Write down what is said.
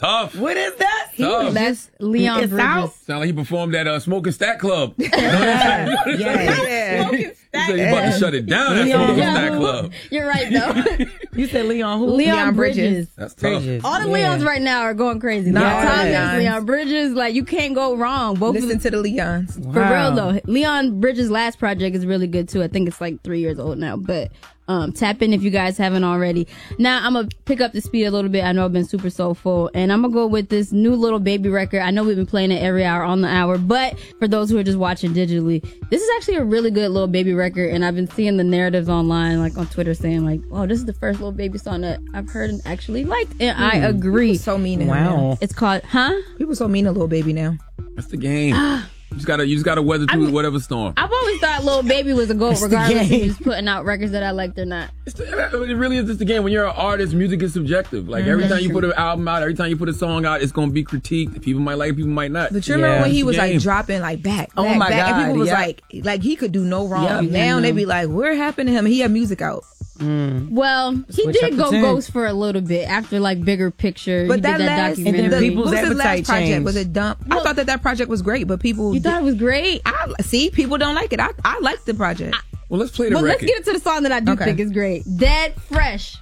tough. What is that? That's Leon Bridges. Sound like he performed at Smoking Stack Club. Yeah. He said he about to shut it down at Smoking Stack Club. You're right, though. You said Leon who? Leon Bridges. That's tough. All the Leons right now are going crazy. Leon Thomas, Leon Bridges, like you can't go wrong. Listen to the Leons. For real though, Leon Bridges' last project is really good too. I think it's like 3 years old now, but tap in if you guys haven't already. Now I'm gonna pick up the speed a little bit. I know I've been super soulful, and I'm gonna go with this new Lil Baby record. I know we've been playing it every hour on the hour, but for those who are just watching digitally, this is actually a really good Lil Baby record, and I've been seeing the narratives online, like on Twitter, saying like, "Oh, this is the first Lil Baby song that I've heard and actually liked," and I agree. So mean to him. Wow. Now. It's called, People so mean to Lil Baby now. That's the game. You just gotta weather through whatever storm. I've always thought Lil Baby was a GOAT, regardless if he was putting out records that I liked or not. It really is just the game. When you're an artist, music is subjective. Like every time you put an album out, every time you put a song out, it's gonna be critiqued. People might like it, people might not. But you remember when he was like dropping like back, my back, God, and people was like he could do no wrong. Now they be like, what happened to him? He had music out. Well, he did go ghost for a little bit after like Bigger Picture. But he did that documentary. and then people's what was his last appetite project? changed. Was it Dump? I thought that project was great, but people. You thought it was great? I see people don't like it. I like the project. Well, let's play the Well, record. let's get into the song that I do think is great. Dead Fresh.